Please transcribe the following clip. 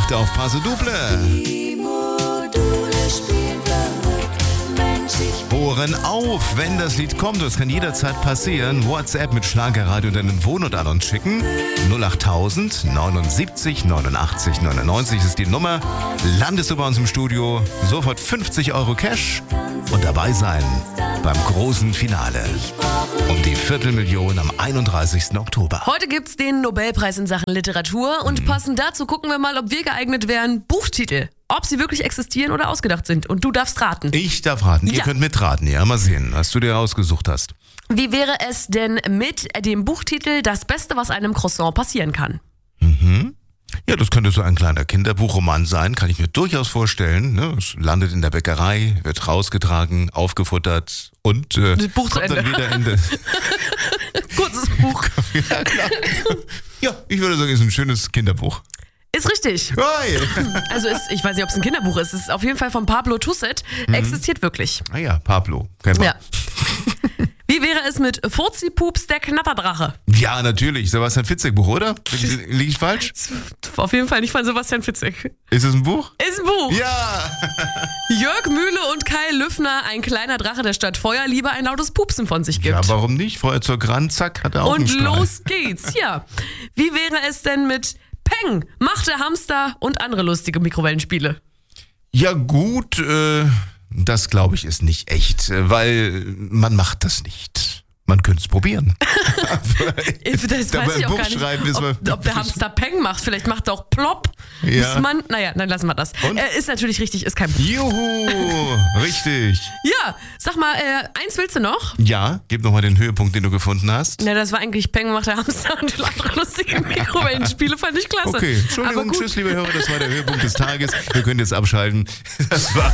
macht auf Paso Double. Die Module spielen verrückt, Mensch, ich Ohren auf, wenn das Lied kommt. Das kann jederzeit passieren. WhatsApp mit Schlagerradio deinen Wohnort an uns schicken. 08000 79 89 99 ist die Nummer. Landest du bei uns im Studio, sofort 50 € Cash und dabei sein beim großen Finale um die 250.000 am 31. Oktober. Heute gibt's den Nobelpreis in Sachen Literatur und passend dazu gucken wir mal, ob wir geeignet wären, Buchtitel, ob sie wirklich existieren oder ausgedacht sind. Und du darfst raten. Ich darf raten. Ihr Ja. könnt mitraten. Ja, mal sehen, was du dir ausgesucht hast. Wie wäre es denn mit dem Buchtitel Das Beste, was einem Croissant passieren kann? Ja, das könnte so ein kleiner Kinderbuchroman sein, kann ich mir durchaus vorstellen. Ne? Es landet in der Bäckerei, wird rausgetragen, aufgefuttert und Buch zu kommt dann Ende. wieder in das... Kurzes Buch. Ja, klar. Ja, ich würde sagen, es ist ein schönes Kinderbuch. Ist richtig. Hey. Also ich weiß nicht, ob es ein Kinderbuch ist. Es ist auf jeden Fall von Pablo Tusset. Existiert wirklich. Ah ja, Pablo, kennen wir. Ja. Wie wäre es mit Furzi-Pups, der Knatterdrache? Ja, natürlich. Sebastian Fitzek Buch, oder? Liege ich falsch? Auf jeden Fall nicht von Sebastian Fitzek. Ist es ein Buch? Ist ein Buch. Ja. Jörg Mühle und Kai Lüffner, ein kleiner Drache, der statt Feuer lieber ein lautes Pupsen von sich gibt. Ja, warum nicht? Feuerzeug ran, zack, hat er auch einen Und Strahl. los geht's, ja. Wie wäre es denn mit Peng, Macht der Hamster und andere lustige Mikrowellenspiele? Ja gut, das glaube ich ist nicht echt, weil man macht das nicht. Man könnte es probieren. Das Dabei weiß ich auch Buch gar nicht, schreiben ist ob der Hamster Peng macht. Vielleicht macht er auch Plopp. Ja. Muss man, naja, dann lassen wir das. Und? Ist natürlich richtig, ist kein Buch. Juhu, richtig. Ja, sag mal, eins willst du noch? Ja, gib nochmal den Höhepunkt, den du gefunden hast. Na, das war eigentlich Peng, Macht der Hamster und andere lustige Mikrowellenspiele, fand ich klasse. Okay, Aber Entschuldigung, gut. tschüss, liebe Hörer, das war der Höhepunkt des Tages. Ihr könnt jetzt abschalten. Das war